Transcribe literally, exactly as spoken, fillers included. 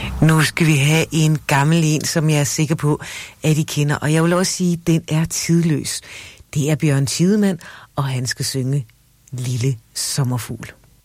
Nu skal vi have en gammel en, som jeg er sikker på, at I kender. Og jeg vil også sige, at den er tidløs. Det er Bjørn Tidemand, og han skal synge Lille Sommerfugl.